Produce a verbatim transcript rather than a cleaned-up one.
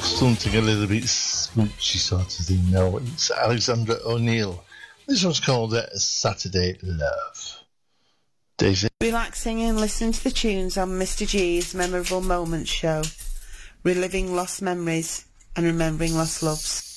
something a little bit smoochy sort of thing now. It's Alexandra O'Neill. This one's called uh, Saturday Love. Daisy? Relaxing and listening to the tunes on Mister G's Memorable Moments show. Reliving lost memories and remembering lost loves.